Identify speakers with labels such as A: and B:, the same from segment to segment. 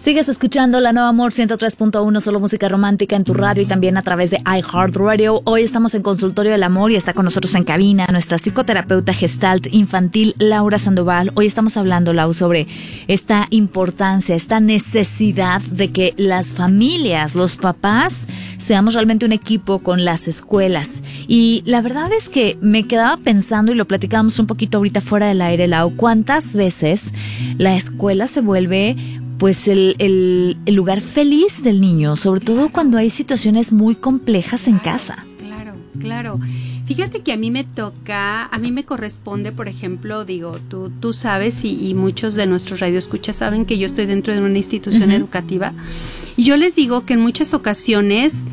A: Sigues escuchando La Nueva Amor 103.1, solo música romántica en tu radio y también a través de iHeartRadio. Hoy estamos en Consultorio del Amor y está con nosotros en cabina nuestra psicoterapeuta gestalt infantil, Laura Sandoval. Hoy estamos hablando, Lau, sobre esta importancia, esta necesidad de que las familias, los papás, seamos realmente un equipo con las escuelas. Y la verdad es que me quedaba pensando, y lo platicábamos un poquito ahorita fuera del aire, Lau, ¿cuántas veces la escuela se vuelve pues el lugar feliz del niño, sobre todo cuando hay situaciones muy complejas en casa?
B: Claro. Fíjate que a mí me corresponde, por ejemplo, digo, tú sabes y muchos de nuestros radioescuchas saben que yo estoy dentro de una institución educativa y yo les digo que en muchas ocasiones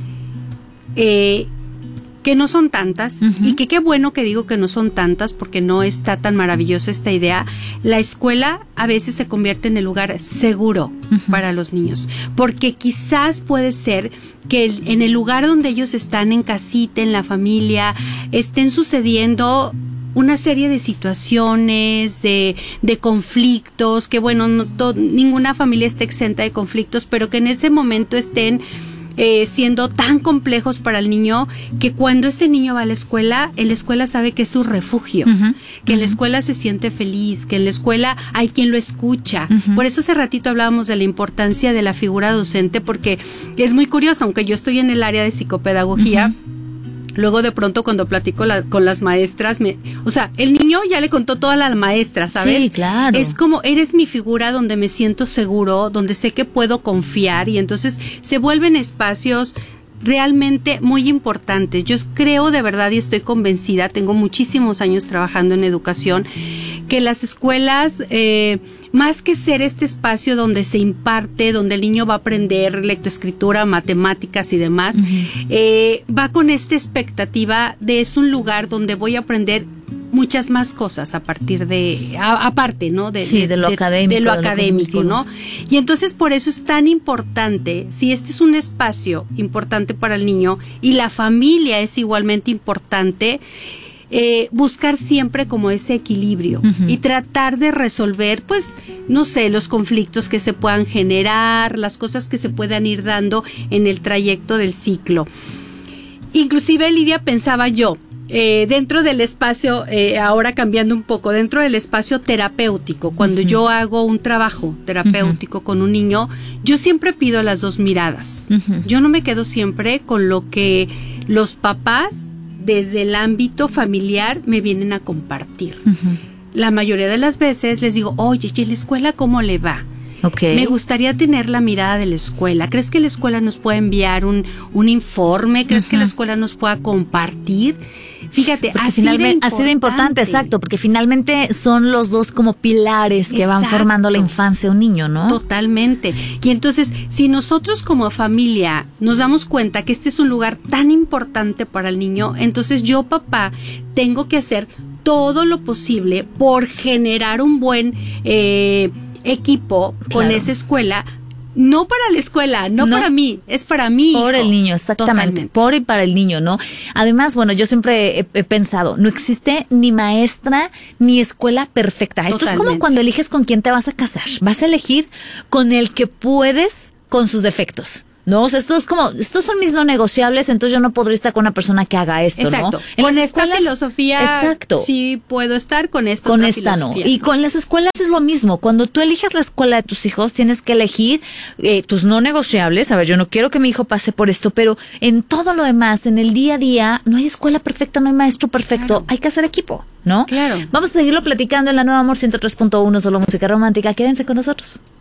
B: que no son tantas, y que qué bueno que digo que no son tantas porque no está tan maravillosa esta idea. La escuela a veces se convierte en el lugar seguro para los niños, porque quizás puede ser que en el lugar donde ellos están en casita, en la familia, estén sucediendo una serie de situaciones, de conflictos, que bueno, ninguna familia está exenta de conflictos, pero que en ese momento estén siendo tan complejos para el niño, que cuando este niño va a la escuela, en la escuela sabe que es su refugio, que en la escuela se siente feliz, que en la escuela hay quien lo escucha. Por eso hace ratito hablábamos de la importancia de la figura docente, porque es muy curioso, aunque yo estoy en el área de psicopedagogía, luego de pronto cuando platico con las maestras, o sea, el niño ya le contó toda la maestra, ¿sabes?
A: Sí, claro.
B: Es como, eres mi figura donde me siento seguro, donde sé que puedo confiar, y entonces se vuelven espacios realmente muy importantes. Yo creo de verdad y estoy convencida, tengo muchísimos años trabajando en educación, que las escuelas, más que ser este espacio donde se imparte, donde el niño va a aprender lectoescritura, matemáticas y demás, va con esta expectativa de es un lugar donde voy a aprender muchas más cosas a partir de, aparte, ¿no?
A: De lo académico.
B: De lo académico, ¿no? Y entonces por eso es tan importante, si este es un espacio importante para el niño y la familia es igualmente importante, buscar siempre como ese equilibrio y tratar de resolver, pues, no sé, los conflictos que se puedan generar, las cosas que se puedan ir dando en el trayecto del ciclo. Inclusive, Lidia, pensaba yo, dentro del espacio, ahora cambiando un poco, dentro del espacio terapéutico, cuando yo hago un trabajo terapéutico con un niño, yo siempre pido las dos miradas. Yo no me quedo siempre con lo que los papás desde el ámbito familiar me vienen a compartir. La mayoría de las veces les digo, oye, ¿y en la escuela cómo le va?
A: Okay.
B: Me gustaría tener la mirada de la escuela. ¿Crees que la escuela nos puede enviar un informe? ¿Crees que la escuela nos pueda compartir? Fíjate, así
A: de importante, exacto, porque finalmente son los dos como pilares que van formando la infancia de un niño, ¿no?
B: Totalmente. Y entonces, si nosotros como familia nos damos cuenta que este es un lugar tan importante para el niño, entonces yo, papá, tengo que hacer todo lo posible por generar un buen equipo con esa escuela. No para la escuela, no para mí, es para mí.
A: Por el niño, exactamente. Totalmente. Por y para el niño, ¿no? Además, bueno, yo siempre he pensado, no existe ni maestra ni escuela perfecta. Esto es como cuando eliges con quién te vas a casar. Vas a elegir con el que puedes con sus defectos. No, o sea, estos son mis no negociables, entonces yo no podría estar con una persona que haga esto,
B: exacto,
A: ¿no?
B: Con esta filosofía,
A: exacto,
B: sí puedo estar, con esta
A: con
B: otra
A: esta
B: filosofía,
A: no. Y con las escuelas es lo mismo. Cuando tú eliges la escuela de tus hijos, tienes que elegir tus no negociables. A ver, yo no quiero que mi hijo pase por esto, pero en todo lo demás, en el día a día, no hay escuela perfecta, no hay maestro perfecto. Claro. Hay que hacer equipo, ¿no?
B: Claro.
A: Vamos a seguirlo platicando en La Nueva Amor 103.1, solo música romántica. Quédense con nosotros.